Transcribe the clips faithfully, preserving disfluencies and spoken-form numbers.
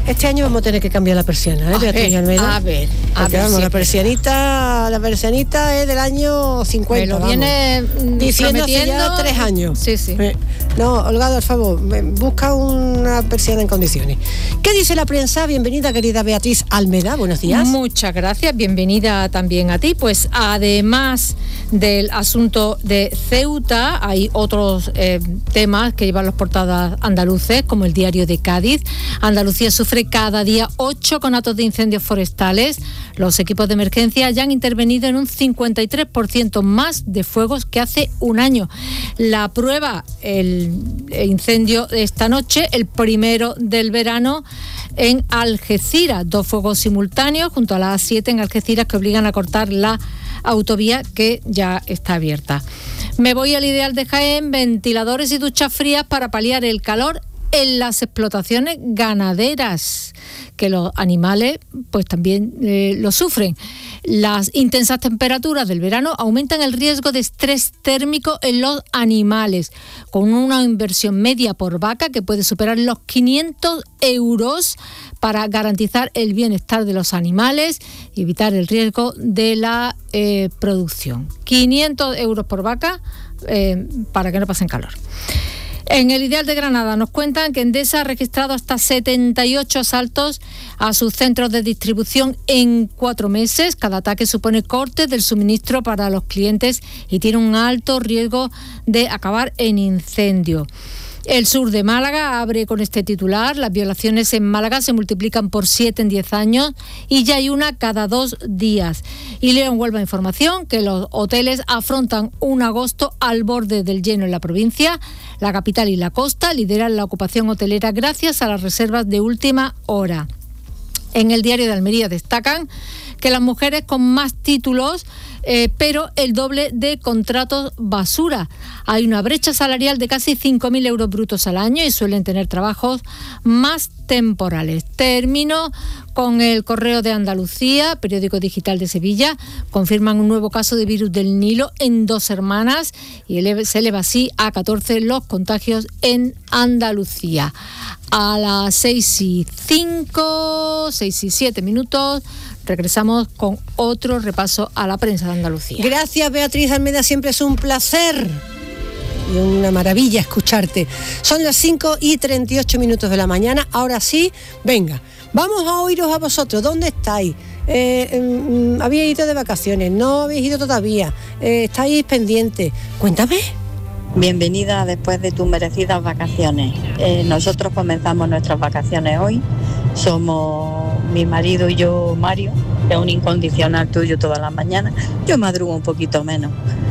Este año vamos a tener que cambiar la persiana, ¿eh, Beatriz Almeida? A ver, a Porque ver. vamos, Si la persianita, la persianita es del año cincuenta. Me lo vamos. viene diciendo hace ya tres años. Sí, sí. Eh, no, Holgado, por favor, busca una persiana en condiciones. ¿Qué dice la prensa? Bienvenida, querida Beatriz Almeida, buenos días. Muchas gracias, bienvenida también a ti. Pues además del asunto de Ceuta, hay otros eh, temas que llevan las portadas andaluces, como el Diario de Cádiz. Andalucía sufre cada día ocho conatos de incendios forestales. Los equipos de emergencia ya han intervenido en un cincuenta y tres por ciento más de fuegos que hace un año. La prueba, el incendio de esta noche, el primero del verano en Algeciras. Dos fuegos simultáneos junto a la A siete en Algeciras que obligan a cortar la autovía que ya está abierta. Me voy al Ideal de Jaén, ventiladores y duchas frías para paliar el calor en las explotaciones ganaderas, que los animales pues también eh, lo sufren. Las intensas temperaturas del verano aumentan el riesgo de estrés térmico en los animales, con una inversión media por vaca que puede superar los quinientos euros para garantizar el bienestar de los animales y evitar el riesgo de la eh, producción. quinientos euros por vaca eh, para que no pasen calor. En el Ideal de Granada nos cuentan que Endesa ha registrado hasta setenta y ocho asaltos a sus centros de distribución en cuatro meses. Cada ataque supone cortes del suministro para los clientes y tiene un alto riesgo de acabar en incendio. El sur de Málaga abre con este titular. Las violaciones en Málaga se multiplican por siete en diez años y ya hay una cada dos días. Y leo en Huelva Información que los hoteles afrontan un agosto al borde del lleno en la provincia. La capital y la costa lideran la ocupación hotelera gracias a las reservas de última hora. En el Diario de Almería destacan que las mujeres con más títulos, eh, pero el doble de contratos basura. Hay una brecha salarial de casi cinco mil euros brutos al año y suelen tener trabajos más temporales. Termino con el Correo de Andalucía, periódico digital de Sevilla. Confirman un nuevo caso de virus del Nilo en dos hermanas y eleva, se eleva así a catorce los contagios en Andalucía. A las seis y cinco, seis y siete minutos, regresamos con otro repaso a la prensa de Andalucía. Gracias, Beatriz Almeida, siempre es un placer y una maravilla escucharte. Son las cinco y treinta y ocho minutos de la mañana. Ahora sí, venga, vamos a oíros a vosotros. ¿Dónde estáis? Eh, eh, ¿Habéis ido de vacaciones? ¿No habéis ido todavía? Eh, ¿Estáis pendientes? Cuéntame. Bienvenida después de tus merecidas vacaciones. Eh, nosotros comenzamos nuestras vacaciones hoy. Somos mi marido y yo, Mario, que es un incondicional tuyo todas las mañanas. Yo madrugo un poquito menos.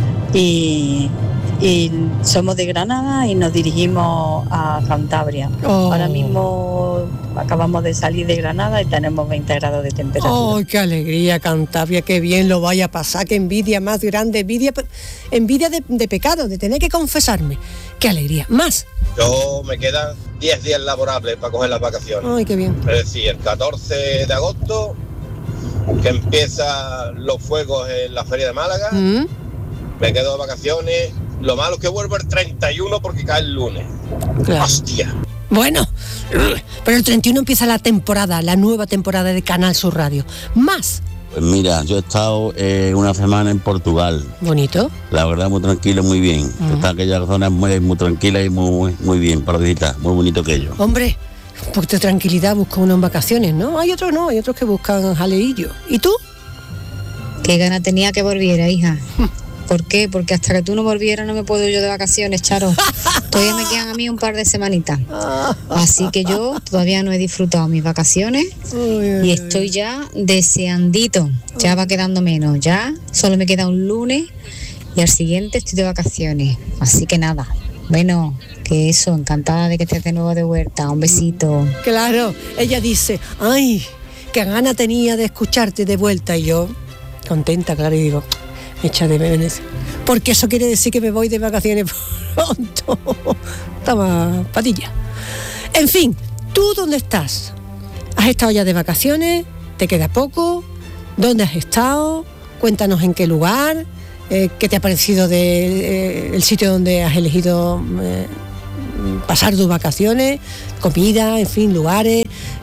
Y, y somos de Granada y nos dirigimos a Cantabria. Oh. Ahora mismo acabamos de salir de Granada y tenemos veinte grados de temperatura. ¡Oh, qué alegría, Cantabria! ¡Qué bien lo vaya a pasar! ¡Qué envidia más grande! Envidia, envidia de, de pecado, de tener que confesarme. ¡Qué alegría! ¡Más! Yo me quedan diez días laborables para coger las vacaciones. ¡Ay, qué bien! Es decir, el catorce de agosto, que empiezan los fuegos en la Feria de Málaga. ¿Mm? Me quedo de vacaciones. Lo malo es que vuelvo el treinta y uno porque cae el lunes. Claro. ¡Hostia! Bueno, pero el treinta y uno empieza la temporada, la nueva temporada de Canal Sur Radio. ¡Más! Pues mira, yo he estado eh, una semana en Portugal. Bonito. La verdad, muy tranquilo, muy bien. Uh-huh. Está aquella zona muy, muy tranquila y muy, muy, muy bien para visitar. Muy bonito aquello. Hombre, un poquito de tranquilidad busca uno en vacaciones, ¿no? Hay otros no, hay otros que buscan jaleillo. ¿Y tú? Qué gana tenía que volviera, hija. ¿Por qué? Porque hasta que tú no volvieras no me puedo ir yo de vacaciones, Charo. Todavía me quedan a mí un par de semanitas. Así que yo todavía no he disfrutado mis vacaciones y estoy ya deseandito. Ya va quedando menos. Ya solo me queda un lunes y al siguiente estoy de vacaciones. Así que nada. Bueno, que eso, encantada de que estés de nuevo de vuelta. Un besito. Claro, ella dice, ay, qué gana tenía de escucharte de vuelta. Y yo, contenta, claro, y digo, echa de menos. Porque eso quiere decir que me voy de vacaciones pronto. Toma, patilla. En fin, ¿tú dónde estás? ¿Has estado ya de vacaciones? ¿Te queda poco? ¿Dónde has estado? Cuéntanos en qué lugar. Eh, ¿Qué te ha parecido de, eh, el sitio donde has elegido eh, pasar tus vacaciones? Comida, en fin, lugares.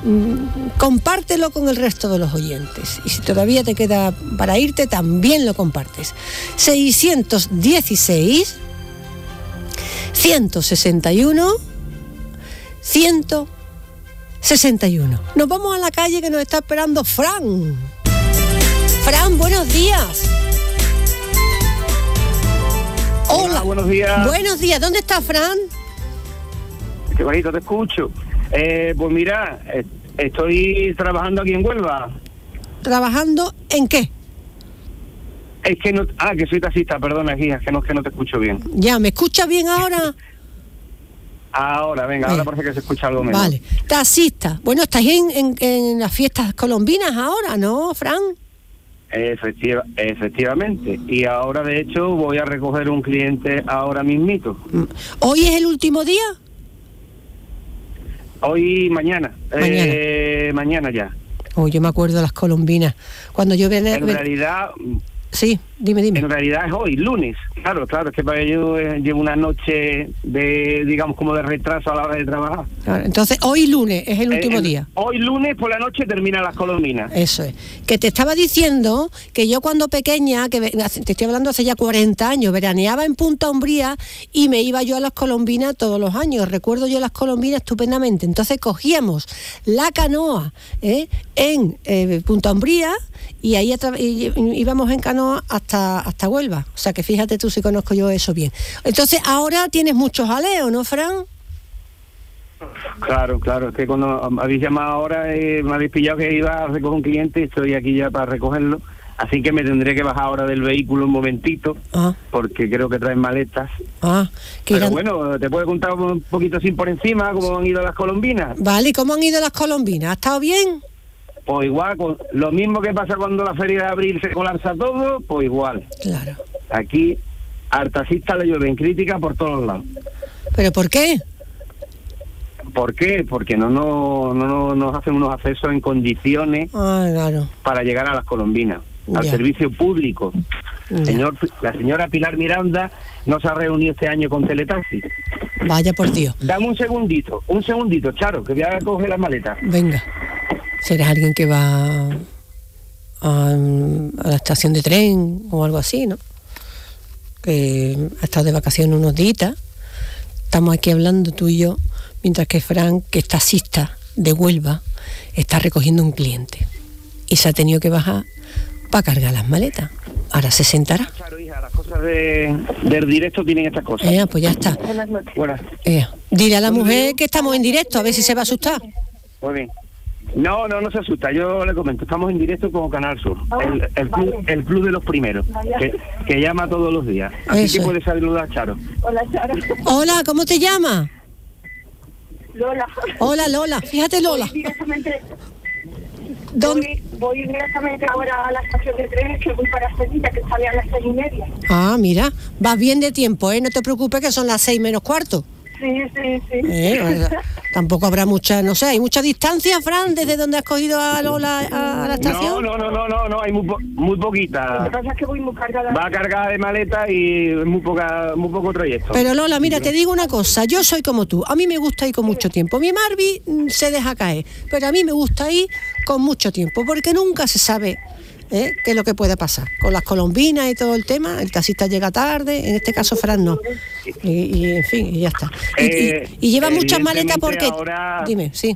mmm, compártelo con el resto de los oyentes. Y si todavía te queda para irte, también lo compartes. seiscientos dieciséis, ciento sesenta y uno, ciento sesenta y uno. Nos vamos a la calle que nos está esperando Fran. Fran, buenos días. Hola. Hola, buenos días. Buenos días. ¿Dónde está Fran? Qué bonito, te escucho. Eh, pues mira, eh, estoy trabajando aquí en Huelva. ¿Trabajando en qué? Es que no... Ah, que soy taxista, perdona, hija, que no, que no te escucho bien. Ya, ¿me escuchas bien ahora? Ahora, venga, ahora Eh, parece que se escucha algo mejor. Vale. Taxista. Bueno, estáis en, en, en las fiestas colombinas ahora, ¿no, Fran? Efectiva, efectivamente. Y ahora, de hecho, voy a recoger un cliente ahora mismito. ¿Hoy es el último día? Hoy, mañana. Mañana. Eh, mañana ya. Oh, yo me acuerdo de las colombinas. Cuando yo venía... En realidad... Sí, dime, dime. En realidad es hoy, lunes. Claro, claro, es que para ello eh, llevo una noche de, digamos, como de retraso a la hora de trabajar. Claro, entonces, hoy lunes es el último Eh, eh, día. Hoy lunes por la noche terminan las colombinas. Eso es. Que te estaba diciendo que yo cuando pequeña, que ve- te estoy hablando hace ya cuarenta años, veraneaba en Punta Umbría y me iba yo a las colombinas todos los años. Recuerdo yo las colombinas estupendamente. Entonces cogíamos la canoa ¿eh? en eh, Punta Umbría y ahí atra- y- y- íbamos en canoa hasta, hasta Huelva. O sea que fíjate tú si conozco yo eso bien. Entonces ahora tienes muchos jaleos, ¿no, Fran? Claro, claro, es que cuando me habéis llamado ahora eh, me habéis pillado que iba a recoger un cliente y estoy aquí ya para recogerlo. Así que me tendré que bajar ahora del vehículo un momentito, Ah, porque creo que traen maletas. ah. Que Pero irán- bueno, te puedo contar un poquito así por encima cómo han ido las colombinas. Vale, ¿y cómo han ido las colombinas? ¿Ha estado bien? Pues igual, con lo mismo que pasa cuando la feria de abril se colapsa todo, pues igual. Claro. Aquí al taxista le llueven críticas por todos lados. ¿Pero por qué? ¿Por qué? Porque no, no, no, no nos hacen unos accesos en condiciones Ah, claro. para llegar a las colombinas, al Ya. servicio público. Ya. Señor, la señora Pilar Miranda no se ha reunido este año con Teletaxi. Vaya por Dios. Dame un segundito, un segundito, Charo, que voy a coger las maletas. Venga. Serás alguien que va a, a la estación de tren o algo así, ¿no? Que ha estado de vacaciones unos días. Estamos aquí hablando tú y yo, mientras que Fran, que es taxista de Huelva, está recogiendo un cliente. Y se ha tenido que bajar para cargar las maletas. Ahora se sentará. Charo, hija, las cosas de, del directo tienen estas cosas. Eh, pues ya está. Buenas. Eh, dile a la mujer que estamos en directo, a ver si se va a asustar. Muy bien. No, no, no se asusta. Yo le comento, estamos en directo con Canal Sur, el, el, club, el club de los primeros, que, que llama todos los días. Así Eso que es. puedes saludar, Charo. Hola, Charo. Hola, ¿cómo te llamas? Lola. Hola, Lola. Fíjate, Lola. Voy directamente, ¿Dónde? voy, voy directamente ahora a la estación de trenes, que voy para Sevilla, que sale a las seis y media. Ah, mira, vas bien de tiempo, ¿eh? No te preocupes que son las seis menos cuarto. Sí, sí, sí. Eh, o sea, tampoco habrá mucha, no sé, ¿hay mucha distancia, Fran, desde donde has cogido a Lola a, a la No, estación? no, no, no, no, no, hay muy, po- muy Lo poquita. que pasa es que voy muy cargada. Va cargada de maleta y muy poca, muy poco trayecto. Pero Lola, mira, te digo una cosa, yo soy como tú, a mí me gusta ir con mucho tiempo. Mi Marvi mm, se deja caer, pero a mí me gusta ir con mucho tiempo, porque nunca se sabe ¿eh? qué es lo que puede pasar. Con las colombinas y todo el tema, el taxista llega tarde, en este caso Fran no. Y, y, en fin, y ya está. Y, Eh, y- y lleva muchas maletas evidentemente porque... ahora- Dime, sí.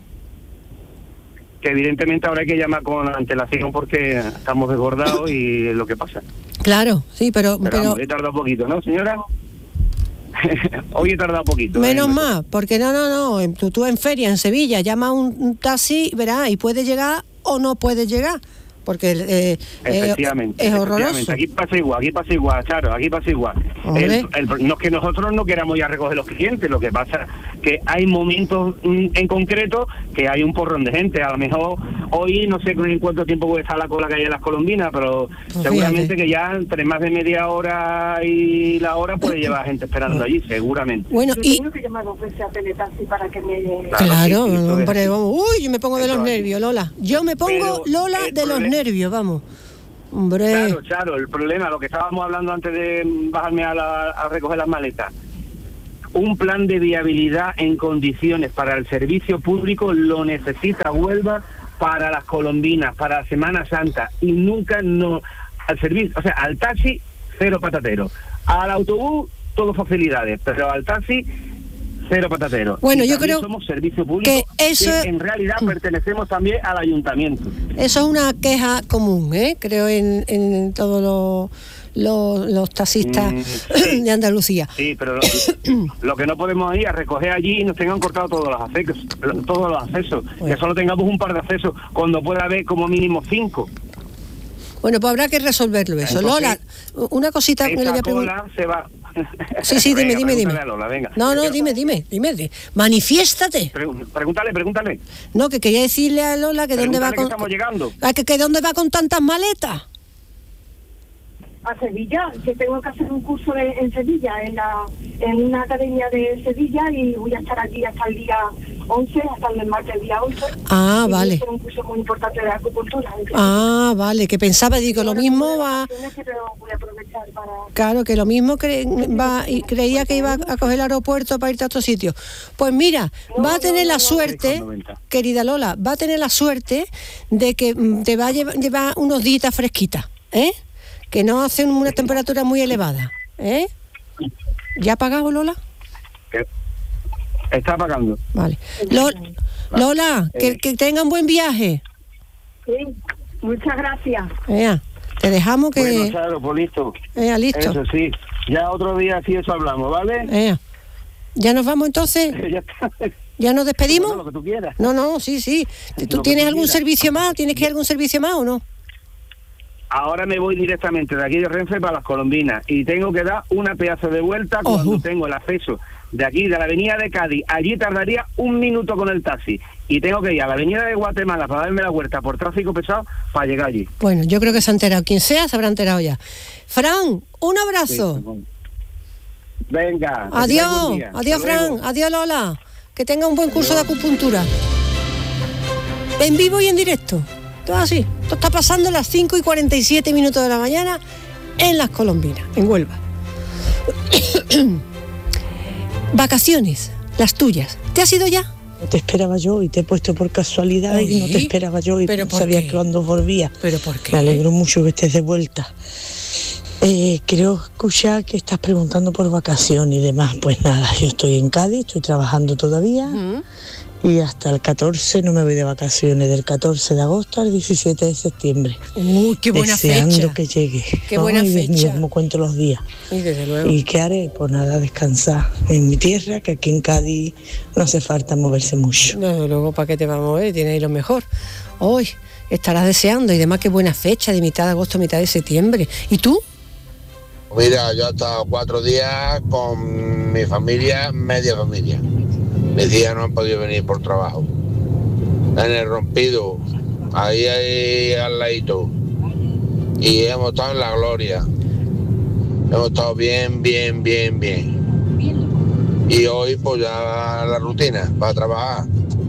Que evidentemente ahora hay que llamar con antelación porque estamos desbordados y es lo que pasa. Claro, sí, pero... Pero, pero vamos, he tardado poquito, ¿no, señora? Hoy he tardado poquito. menos ¿eh? más, porque no, no, no, en- tú, tú en feria, en Sevilla, llama un, un taxi, verás, y puede llegar o no puede llegar, porque eh, Efectivamente, eh, es efectivamente. horroroso. Aquí pasa igual, aquí pasa igual, Charo, aquí pasa igual. Hombre. El- el- no es que nosotros no queramos ir a recoger los clientes, lo que pasa que hay momentos mm, en concreto que hay un porrón de gente. A lo mejor hoy no sé en cuánto tiempo puede estar la cola que hay en las colombinas, pero Pues seguramente fíjate. que ya entre más de media hora y la hora puede llevar gente esperando allí, seguramente. Bueno, Yo y... tengo que llamar dos veces a Teletaxi para que me... Claro, sí, sí, eso es hombre, así. vamos. Uy, yo me pongo de Eso los es así. nervios, Lola. Yo me pongo, Pero Lola, el de los proble- nervios, vamos. Hombre, Claro, claro, el problema, lo que estábamos hablando antes de bajarme a, la- a recoger las maletas. un plan de viabilidad en condiciones para el servicio público lo necesita Huelva para las colombinas, para la Semana Santa, y nunca no al servicio, o sea, al taxi cero patatero, al autobús todo facilidades, pero al taxi cero patatero. Bueno, y yo creo somos servicio público que eso que en realidad pertenecemos también al ayuntamiento. Eso es una queja común, ¿eh? Creo en, en todos los los, los taxistas mm, sí. de Andalucía. Sí, pero lo, lo que no podemos ir a recoger allí y nos tengan cortado todos los accesos, todos los accesos, bueno. Que solo tengamos un par de accesos cuando pueda haber como mínimo cinco. Bueno, pues habrá que resolverlo eso. Entonces, Lola, una cosita que le voy a preguntar. Se va. Sí, sí, dime, venga, dime, dime. A Lola, venga. No, no, dime, dime, dime. dime. Manifiéstate. Pregúntale, pregúntale. No, que quería decirle a Lola que dónde va con. Que estamos llegando. Que, que dónde va con tantas maletas. A Sevilla, que tengo que hacer un curso de, en Sevilla, en la en una academia de Sevilla, y voy a estar allí hasta el día once, hasta el martes día once. Ah, y vale. Es un curso muy importante de acupuntura. Ah, vale, que pensaba, digo, lo mismo va... Voy a aprovechar para... Claro, que lo mismo cre... va y creía que iba a coger el aeropuerto para irte a otro sitio. Pues mira, no, va a tener no, no, la suerte, querida Lola, va a tener la suerte de que te va a llevar, llevar unos días fresquitas, ¿eh? Que no hace una temperatura muy elevada, ¿eh? ¿Ya ha pagado, Lola? Está apagando. Vale. Lola, Lola eh. que, que tenga un buen viaje. Sí, muchas gracias. Ea, te dejamos que... Bueno, claro, pues listo. Ea, listo. Eso sí, ya otro día sí eso hablamos, ¿vale? Ea. ¿Ya nos vamos entonces? ya está. ¿Ya nos despedimos? Bueno, lo que tú quieras. No, no, sí, sí. ¿Tú tienes algún servicio más? ¿Tienes que ir a algún servicio más o no? Ahora me voy directamente de aquí de Renfe para las Colombinas y tengo que dar una pedazo de vuelta cuando uh-huh. tengo el acceso de aquí, de la avenida de Cádiz. Allí tardaría un minuto con el taxi y tengo que ir a la avenida de Guatemala para darme la vuelta por tráfico pesado para llegar allí. Bueno, yo creo que se ha enterado. Quien sea se habrá enterado ya. Fran, un abrazo. Sí, venga. Adiós, adiós Fran, luego. Adiós Lola. Que tenga un buen curso adiós. De acupuntura. En vivo y en directo. Todo así. Esto está pasando a las cinco y cuarenta y siete minutos de la mañana en Las Colombinas, en Huelva. Vacaciones, las tuyas. ¿Te has ido ya? No te esperaba yo y te he puesto por casualidad. Oye, y no te esperaba yo y no sabías que cuando volvía. ¿Pero por qué? Me alegro mucho que estés de vuelta. Eh, creo escuchar que estás preguntando por vacaciones y demás. Pues nada, yo estoy en Cádiz, estoy trabajando todavía. Uh-huh. Y hasta el catorce no me voy de vacaciones, del catorce de agosto al diecisiete de septiembre. ¡Uy, qué buena deseando fecha! que llegue. ¡Qué buena Ay, fecha! Dios mío, como cuento los días. Y desde luego. ¿Y qué haré? Pues nada, descansar en mi tierra, que aquí en Cádiz no hace falta moverse mucho. Desde luego, ¿para qué te vas a mover? Tienes ahí lo mejor. Hoy estarás deseando, y además qué buena fecha, de mitad de agosto, mitad de septiembre. ¿Y tú? Mira, yo he estado cuatro días con mi familia, media familia. Mis días no han podido venir por trabajo. En el Rompido, ahí, ahí al ladito. Y hemos estado en la gloria. Hemos estado bien, bien, bien, bien. Y hoy pues ya la rutina para trabajar.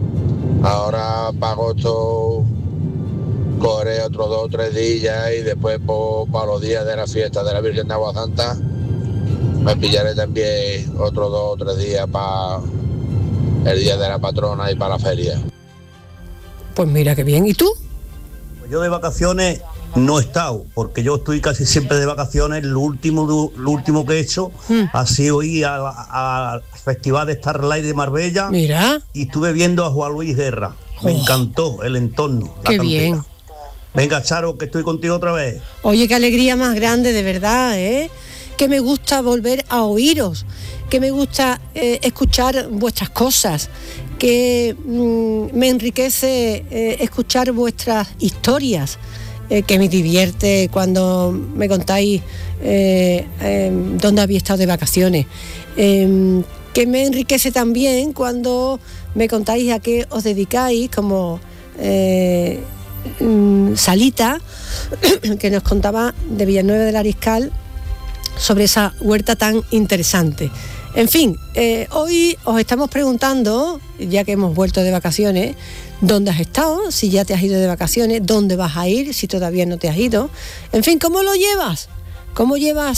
Ahora para agosto correré otros dos o tres días y después pues, para los días de la fiesta de la Virgen de Agua Santa me pillaré también otros dos o tres días para el día de la patrona y para la feria. Pues mira qué bien. ¿Y tú? Pues yo de vacaciones no he estado, porque yo estoy casi siempre de vacaciones. Lo último, lo último que he hecho mm. ha sido ir al Festival de Starlight de Marbella. Mira. Y estuve viendo a Juan Luis Guerra. Me oh. encantó el entorno. Qué bien. Venga, Charo, que estoy contigo otra vez. Oye, qué alegría más grande, de verdad, ¿eh? Que me gusta volver a oíros, que me gusta eh, escuchar vuestras cosas, que mmm, me enriquece eh, escuchar vuestras historias, eh, que me divierte cuando me contáis eh, eh, dónde habéis estado de vacaciones, eh, que me enriquece también cuando me contáis a qué os dedicáis, como eh, Salita, que nos contaba de Villanueva del Ariscal sobre esa huerta tan interesante. En fin, eh, hoy os estamos preguntando, ya que hemos vuelto de vacaciones, ¿dónde has estado? Si ya te has ido de vacaciones, ¿dónde vas a ir? Si todavía no te has ido. En fin, ¿cómo lo llevas? ¿Cómo llevas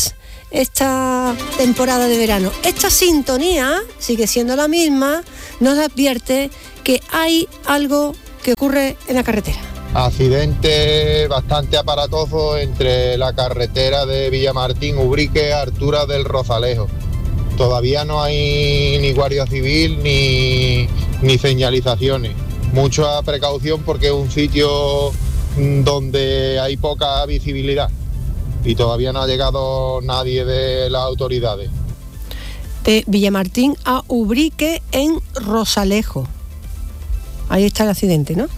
esta temporada de verano. Esta sintonía sigue siendo la misma, nos advierte que hay algo que ocurre en la carretera. Accidente bastante aparatoso entre la carretera de Villamartín, Ubrique, a altura del Rosalejo. Todavía no hay ni guardia civil ni, ni señalizaciones. Mucha precaución porque es un sitio donde hay poca visibilidad y todavía no ha llegado nadie de las autoridades. De Villamartín a Ubrique en Rosalejo. Ahí está el accidente, ¿no?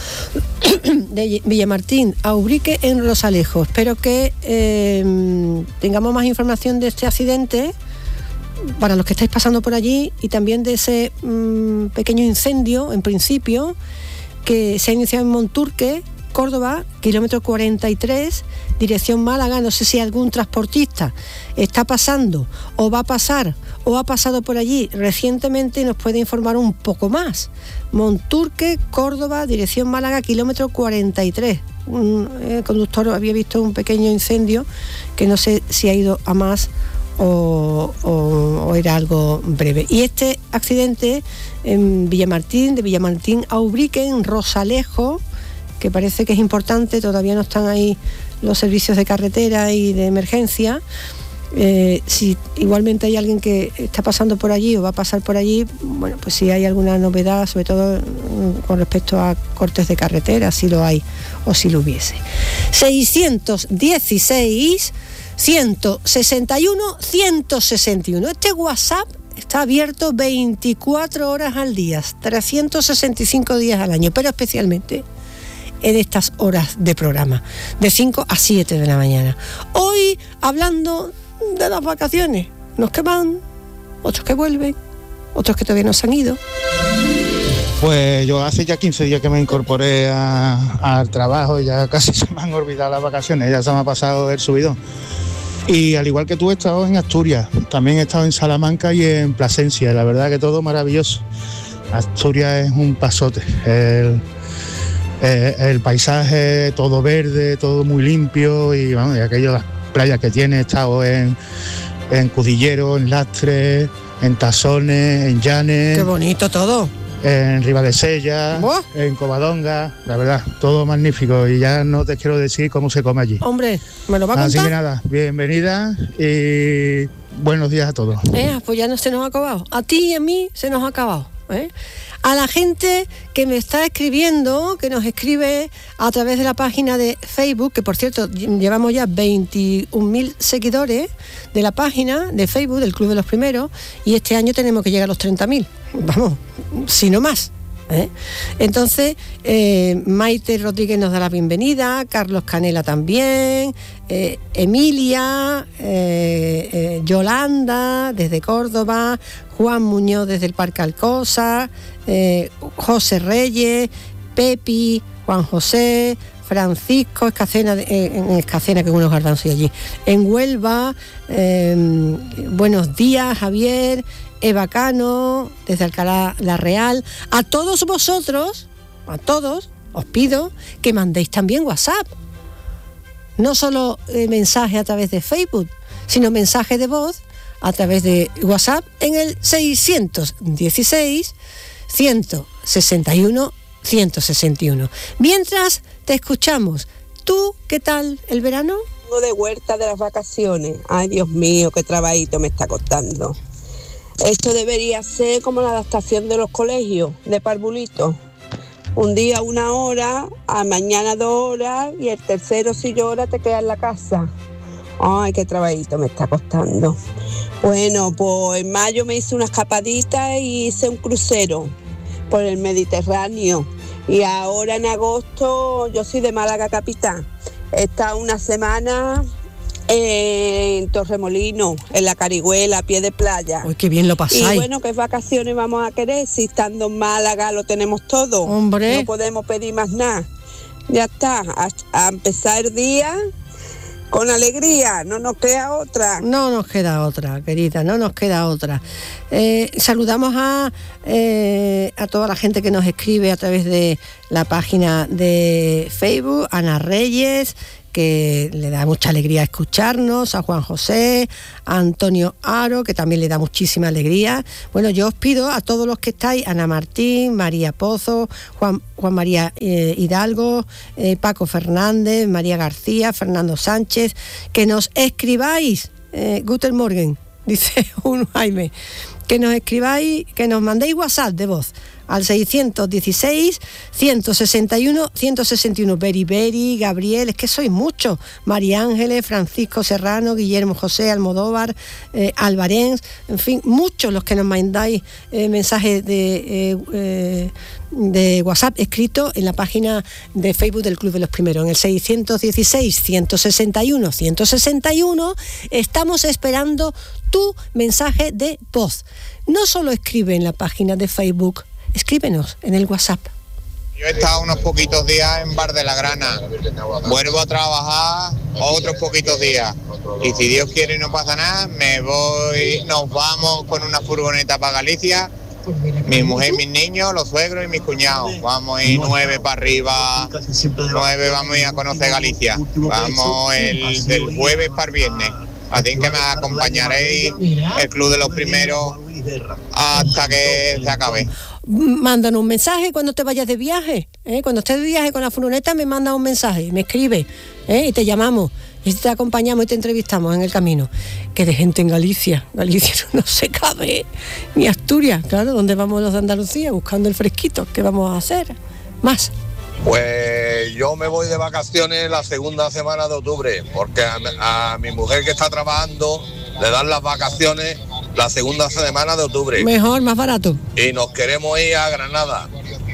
De Villamartín a Ubrique en Rosalejo. Espero que eh, tengamos más información de este accidente para los que estáis pasando por allí y también de ese mmm, pequeño incendio, en principio, que se ha iniciado en Monturque, Córdoba, kilómetro cuarenta y tres, dirección Málaga. No sé si algún transportista está pasando o va a pasar o ha pasado por allí recientemente y nos puede informar un poco más. Monturque, Córdoba, dirección Málaga, kilómetro cuarenta y tres. Un eh, conductor había visto un pequeño incendio que no sé si ha ido a más o, o, o era algo breve. Y este accidente en Villamartín, de Villamartín a Ubrique, en Rosalejo, que parece que es importante, todavía no están ahí los servicios de carretera y de emergencia. Eh, si igualmente hay alguien que está pasando por allí o va a pasar por allí, bueno, pues si hay alguna novedad, sobre todo con respecto a cortes de carretera, si lo hay o si lo hubiese. seiscientos dieciséis, ciento sesenta y uno, ciento sesenta y uno. Este WhatsApp está abierto veinticuatro horas al día, trescientos sesenta y cinco días al año, pero especialmente en estas horas de programa, de cinco a siete de la mañana. Hoy hablando de las vacaciones, unos que van, otros que vuelven, otros que todavía no se han ido. Pues yo hace ya quince días que me incorporé a, al trabajo y ya casi se me han olvidado las vacaciones, ya se me ha pasado el subidón. Y al igual que tú he estado en Asturias, también he estado en Salamanca y en Plasencia, la verdad que todo maravilloso. Asturias es un pasote, el, el, el paisaje todo verde, todo muy limpio y vamos, y aquello, las playas que tiene, he estado en, en Cudillero, en Lastre, en Tazones, en Llanes. Qué bonito todo. En Ribadesella, ¿Buah? En Covadonga, la verdad, todo magnífico y ya no te quiero decir cómo se come allí. Hombre, ¿me lo va a contar? Así que nada, bienvenida y buenos días a todos. Eh, pues ya no se nos ha acabado. A ti y a mí se nos ha acabado. ¿eh? A la gente que me está escribiendo, que nos escribe a través de la página de Facebook, que por cierto llevamos ya veintiún mil seguidores de la página de Facebook del Club de los Primeros y este año tenemos que llegar a los treinta mil, vamos, si no más. ¿eh? Entonces, eh, Maite Rodríguez nos da la bienvenida, Carlos Canela también, eh, Emilia, eh, eh, Yolanda desde Córdoba, Juan Muñoz desde el Parque Alcosa, eh, José Reyes, Pepi, Juan José, Francisco Escacena, eh, en Escacena, que unos garbanzos allí, en Huelva, eh, buenos días Javier, Eva Cano, desde Alcalá la Real. A todos vosotros, a todos, os pido que mandéis también WhatsApp. No solo eh, mensaje a través de Facebook, sino mensaje de voz a través de WhatsApp en el seiscientos dieciséis, ciento sesenta y uno, ciento sesenta y uno. Mientras te escuchamos, ¿tú qué tal el verano? Vengo de vuelta de las vacaciones. Ay, Dios mío, qué trabajito me está costando. Esto debería ser como la adaptación de los colegios de parvulitos. Un día una hora, a mañana dos horas y el tercero si llora te queda en la casa. Ay, qué trabajito me está costando. Bueno, pues en mayo me hice una escapadita y hice un crucero por el Mediterráneo. Y ahora en agosto, yo soy de Málaga capital. He estado una semana en Torremolinos, en la Carigüela, a pie de playa. Uy, qué bien lo pasáis. Y bueno, ¿qué vacaciones vamos a querer? Si estando en Málaga lo tenemos todo. Hombre. No podemos pedir más nada. Ya está, a, a empezar el día con alegría, no nos queda otra. No nos queda otra, querida, no nos queda otra. Eh, saludamos a, eh, a toda la gente que nos escribe a través de la página de Facebook, Ana Reyes, que le da mucha alegría escucharnos, a Juan José, a Antonio Aro, que también le da muchísima alegría. Bueno, yo os pido a todos los que estáis, Ana Martín, María Pozo, Juan, Juan María eh, Hidalgo, eh, Paco Fernández, María García, Fernando Sánchez, que nos escribáis, eh, Guten Morgen, dice un Jaime, que nos escribáis, que nos mandéis WhatsApp de voz al seiscientos dieciséis, ciento sesenta y uno, ciento sesenta y uno. Beri Beri, Gabriel, es que sois muchos. María Ángeles, Francisco Serrano, Guillermo José Almodóvar, eh, Alvarén, en fin, muchos los que nos mandáis eh, mensajes de, eh, eh, de WhatsApp escrito en la página de Facebook del Club de los Primeros. En el seiscientos dieciséis, ciento sesenta y uno, ciento sesenta y uno estamos esperando tu mensaje de voz. No solo escribe en la página de Facebook, escríbenos en el WhatsApp. Yo he estado unos poquitos días en Bar de la Grana, vuelvo a trabajar otros poquitos días y si Dios quiere y no pasa nada, me voy, nos vamos con una furgoneta para Galicia, mi mujer, mis niños, los suegros y mis cuñados. Vamos a ir nueve para arriba, nueve vamos a ir a conocer Galicia, vamos el del jueves para el viernes. Así que me acompañaréis el Club de los Primeros hasta que se acabe. Mándanos un mensaje cuando te vayas de viaje, ¿eh? Cuando estés de viaje con la furgoneta me mandas un mensaje, me escribes, ¿eh? Y te llamamos y te acompañamos y te entrevistamos en el camino. Que de gente en Galicia, Galicia no se cabe, ni Asturias, claro, donde vamos los de Andalucía buscando el fresquito, ¿qué vamos a hacer? Más. Pues yo me voy de vacaciones la segunda semana de octubre, porque a, a mi mujer que está trabajando le dan las vacaciones la segunda semana de octubre. Mejor, más barato. Y nos queremos ir a Granada,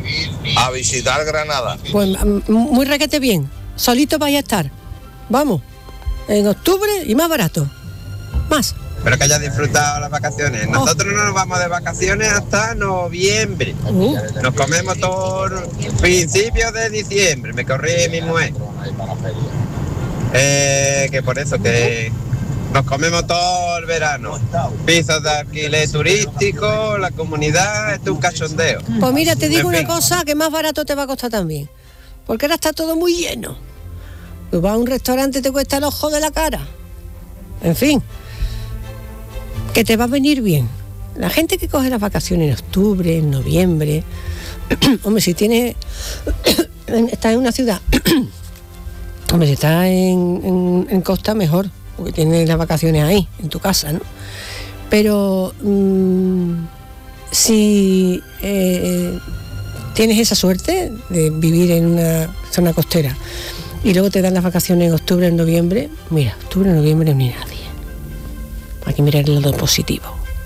a visitar Granada. Pues muy requete bien, solito vais a estar. Vamos, en octubre y más barato. Más. Espero que hayas disfrutado las vacaciones. Nosotros oh. no nos vamos de vacaciones hasta noviembre. Uh. Nos comemos todo principios de diciembre. Me corrí mi mujer. Eh, que por eso que nos comemos todo el verano. Pisos de alquiler turístico, la comunidad, esto es un cachondeo. Pues mira, te digo una cosa, que más barato te va a costar también. Porque ahora está todo muy lleno. Tú vas a un restaurante y te cuesta el ojo de la cara. En fin, que te va a venir bien. La gente que coge las vacaciones en octubre, en noviembre, hombre, si tienes, estás en una ciudad, hombre, si estás en, en, en costa, mejor, porque tienes las vacaciones ahí, en tu casa, ¿no? Pero mmm, si eh, tienes esa suerte de vivir en una zona costera y luego te dan las vacaciones en octubre, en noviembre, mira, octubre, noviembre, ni nadie. Hay que mirar el lado positivo.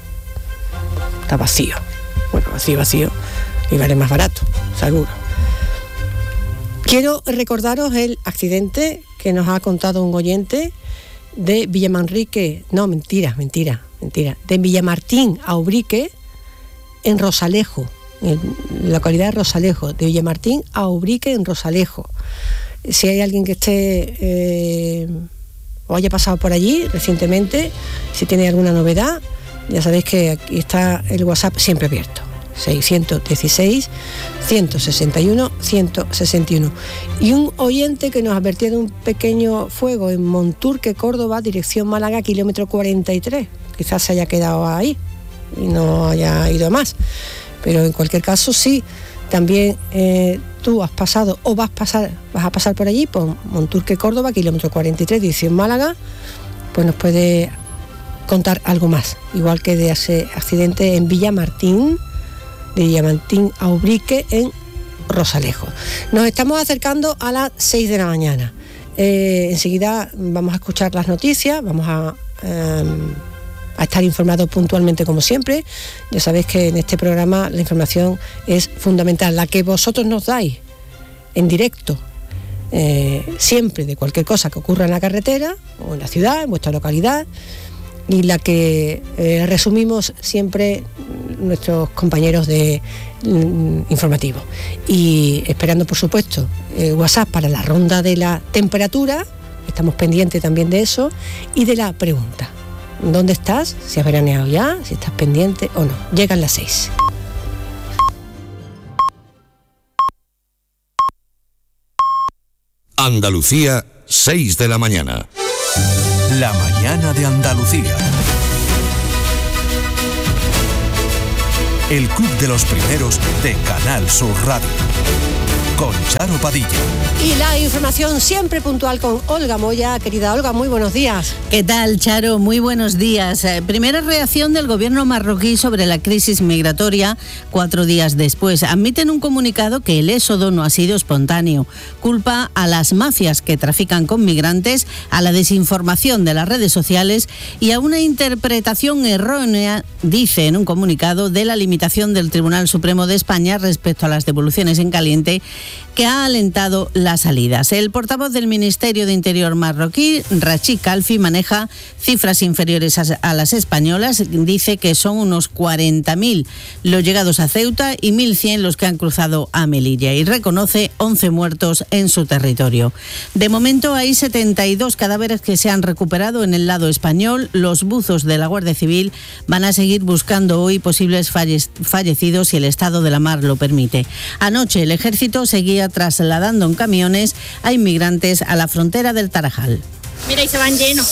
Está vacío. Bueno, vacío, vacío. Y vale más barato, seguro. Quiero recordaros el accidente que nos ha contado un oyente de Villamanrique. No, mentira, mentira, mentira. De Villamartín a Ubrique, en Rosalejo. En la localidad de Rosalejo. De Villamartín a Ubrique, en Rosalejo. Si hay alguien que esté... Eh, o haya pasado por allí recientemente, si tiene alguna novedad, ya sabéis que aquí está el WhatsApp siempre abierto, seiscientos dieciséis, ciento sesenta y uno, ciento sesenta y uno. Y un oyente que nos advertía de un pequeño fuego en Monturque, Córdoba, dirección Málaga, kilómetro cuarenta y tres, quizás se haya quedado ahí y no haya ido más, pero en cualquier caso sí. También eh, tú has pasado o vas a pasar, vas a pasar por allí, por Monturque, Córdoba, kilómetro cuarenta y tres, dirección Málaga, pues nos puede contar algo más, igual que de ese accidente en Villamartín, de Villamartín a Ubrique, en Rosalejo. Nos estamos acercando a las seis de la mañana. Eh, enseguida vamos a escuchar las noticias, vamos a... Eh, a estar informados puntualmente como siempre. Ya sabéis que en este programa la información es fundamental, la que vosotros nos dais en directo, eh, siempre de cualquier cosa que ocurra en la carretera o en la ciudad, en vuestra localidad, y la que eh, resumimos siempre nuestros compañeros de mm, informativo. Y esperando, por supuesto, eh, WhatsApp para la ronda de la temperatura, estamos pendientes también de eso, y de la pregunta. ¿Dónde estás? Si has veraneado ya, si estás pendiente o no. Llegan las seis. Andalucía seis de la mañana. La mañana de Andalucía. El Club de los Primeros de Canal Sur Radio. Con Charo Padilla. Y la información siempre puntual con Olga Moya. Querida Olga, muy buenos días. ¿Qué tal, Charo? Muy buenos días. Eh, primera reacción del gobierno marroquí sobre la crisis migratoria cuatro días después. Admiten un comunicado que el éxodo no ha sido espontáneo. Culpa a las mafias que trafican con migrantes, a la desinformación de las redes sociales y a una interpretación errónea, dice en un comunicado, de la limitación del Tribunal Supremo de España respecto a las devoluciones en caliente, que ha alentado las salidas. El portavoz del Ministerio de Interior marroquí, Rachid Kalfi, maneja cifras inferiores a, a las españolas. Dice que son unos cuarenta mil los llegados a Ceuta y mil cien los que han cruzado a Melilla, y reconoce once muertos en su territorio. De momento hay setenta y dos cadáveres que se han recuperado en el lado español. Los buzos de la Guardia Civil van a seguir buscando hoy posibles falle- fallecidos si el estado de la mar lo permite. Anoche el ejército seguía trasladando en camiones a inmigrantes a la frontera del Tarajal. Mira, y se van llenos.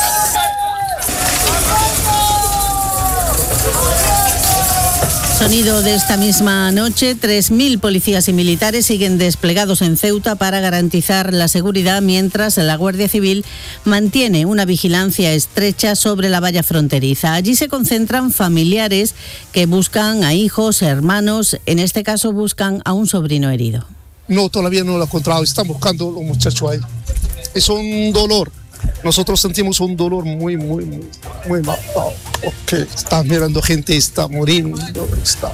Sonido de esta misma noche. tres mil policías y militares siguen desplegados en Ceuta para garantizar la seguridad, mientras la Guardia Civil mantiene una vigilancia estrecha sobre la valla fronteriza. Allí se concentran familiares que buscan a hijos, hermanos, en este caso buscan a un sobrino herido. No, todavía no lo he encontrado, están buscando a los muchachos ahí. Es un dolor, nosotros sentimos un dolor muy, muy, muy, muy mal, porque están mirando gente, está muriendo, está...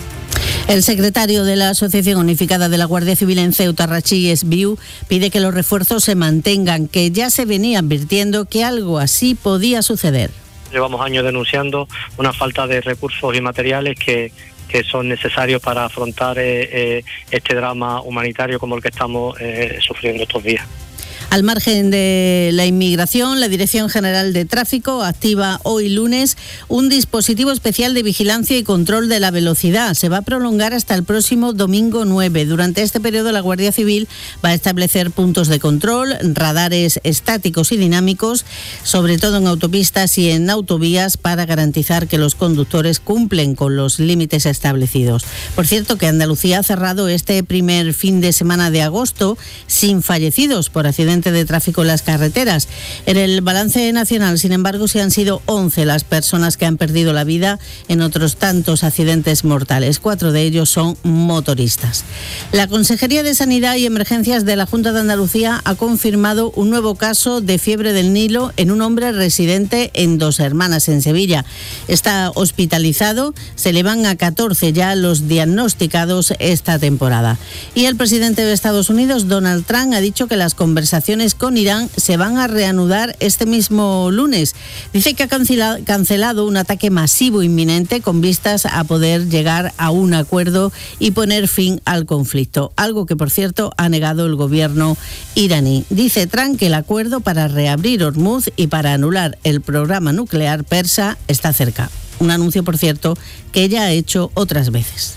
El secretario de la Asociación Unificada de la Guardia Civil en Ceuta, Rachid Esbiu, pide que los refuerzos se mantengan, que ya se venía advirtiendo que algo así podía suceder. Llevamos años denunciando una falta de recursos y materiales que que son necesarios para afrontar eh, eh, este drama humanitario como el que estamos eh, sufriendo estos días. Al margen de la inmigración, la Dirección General de Tráfico activa hoy lunes un dispositivo especial de vigilancia y control de la velocidad. Se va a prolongar hasta el próximo domingo nueve. Durante este periodo, la Guardia Civil va a establecer puntos de control, radares estáticos y dinámicos, sobre todo en autopistas y en autovías, para garantizar que los conductores cumplen con los límites establecidos. Por cierto, que Andalucía ha cerrado este primer fin de semana de agosto sin fallecidos por accidentes de tráfico en las carreteras. En el balance nacional, sin embargo, sí han sido once las personas que han perdido la vida en otros tantos accidentes mortales. Cuatro de ellos son motoristas. La Consejería de Sanidad y Emergencias de la Junta de Andalucía ha confirmado un nuevo caso de fiebre del Nilo en un hombre residente en Dos Hermanas, en Sevilla. Está hospitalizado, se le van a catorce ya los diagnosticados esta temporada. Y el presidente de Estados Unidos, Donald Trump, ha dicho que las conversaciones con Irán se van a reanudar este mismo lunes. Dice que ha cancelado, cancelado un ataque masivo inminente con vistas a poder llegar a un acuerdo y poner fin al conflicto, algo que, por cierto, ha negado el gobierno iraní. Dice Trump que el acuerdo para reabrir Hormuz y para anular el programa nuclear persa está cerca. Un anuncio, por cierto, que ya ha hecho otras veces.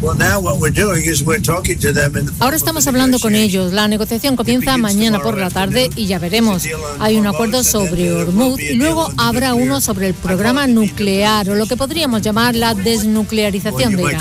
Ahora estamos hablando con ellos. La negociación comienza mañana por la tarde y ya veremos. Hay un acuerdo sobre Hormuz y luego habrá uno sobre el programa nuclear, o lo que podríamos llamar la desnuclearización de Irán.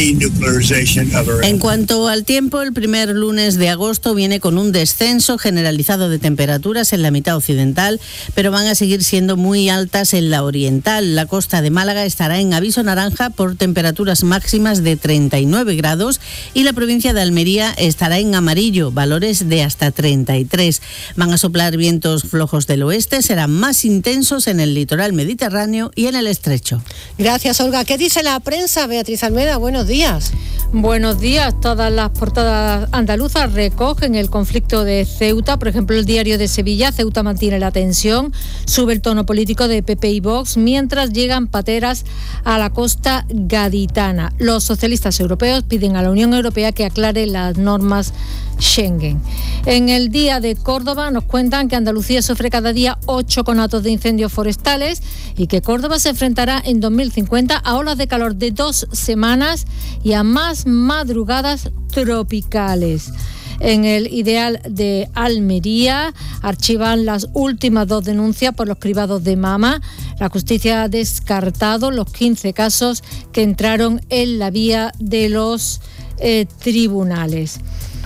En cuanto al tiempo, el primer lunes de agosto viene con un descenso generalizado de temperaturas en la mitad occidental, pero van a seguir siendo muy altas en la oriental. La costa de Málaga estará en aviso naranja por temperaturas máximas de treinta y nueve grados y la provincia de Almería estará en amarillo, valores de hasta treinta y tres. Van a soplar vientos flojos del oeste, serán más intensos en el litoral mediterráneo y en el estrecho. Gracias, Olga. ¿Qué dice la prensa? Beatriz Almeda, buenos días. Buenos días. Todas las portadas andaluzas recogen el conflicto de Ceuta. Por ejemplo, el Diario de Sevilla: Ceuta mantiene la tensión, sube el tono político de P P y Vox, mientras llegan pateras a la costa gaditana. Los socialistas europeos piden a la Unión Europea que aclare las normas Schengen. En el Día de Córdoba nos cuentan que Andalucía sufre cada día ocho conatos de incendios forestales y que Córdoba se enfrentará en dos mil cincuenta a olas de calor de dos semanas y a más madrugadas tropicales. En el Ideal de Almería archivan las últimas dos denuncias por los cribados de mama. La justicia ha descartado los quince casos que entraron en la vía de los eh, tribunales.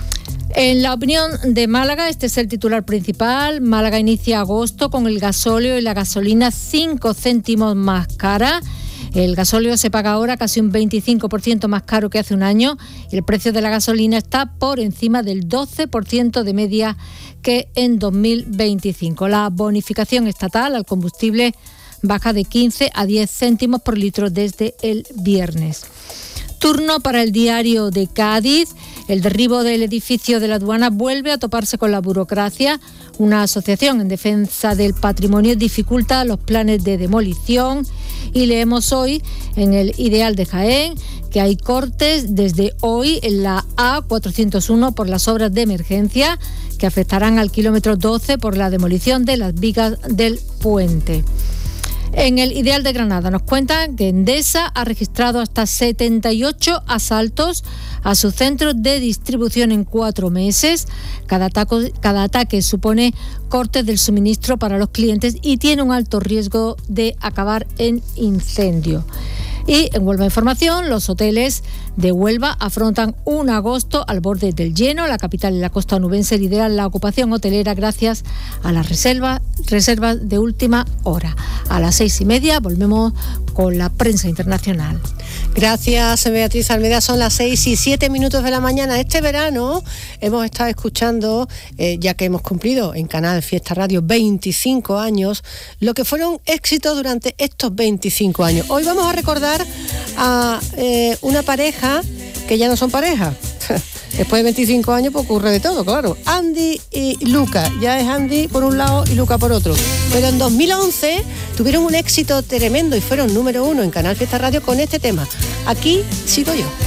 En la opinión de Málaga, este es el titular principal. Málaga inicia agosto con el gasóleo y la gasolina cinco céntimos más cara. El gasóleo se paga ahora casi un veinticinco por ciento más caro que hace un año y el precio de la gasolina está por encima del doce por ciento de media que en dos mil veinticinco. La bonificación estatal al combustible baja de quince a diez céntimos por litro desde el viernes. Turno para el Diario de Cádiz. El derribo del edificio de la aduana vuelve a toparse con la burocracia. Una asociación en defensa del patrimonio dificulta los planes de demolición. Y leemos hoy en el Ideal de Jaén que hay cortes desde hoy en la A cuatrocientos uno por las obras de emergencia que afectarán al kilómetro doce por la demolición de las vigas del puente. En el Ideal de Granada nos cuentan que Endesa ha registrado hasta setenta y ocho asaltos a sus centros de distribución en cuatro meses. Cada, taco, cada ataque supone cortes del suministro para los clientes y tiene un alto riesgo de acabar en incendio. Y en Huelva Información, los hoteles de Huelva afrontan un agosto al borde del lleno. La capital y la costa onubense lideran la ocupación hotelera gracias a las reservas, reservas de última hora. A las seis y media volvemos con la prensa internacional. Gracias, Beatriz Almeida. Son las seis y siete minutos de la mañana. Este verano hemos estado escuchando, eh, ya que hemos cumplido en Canal Fiesta Radio veinticinco años, lo que fueron éxitos durante estos veinticinco años. Hoy vamos a recordar a eh, una pareja que ya no son pareja. Después de veinticinco años pues ocurre de todo, claro. Andy y Luca, ya es Andy por un lado y Luca por otro. Pero en dos mil once tuvieron un éxito tremendo y fueron número uno en Canal Fiesta Radio con este tema. Aquí sigo yo.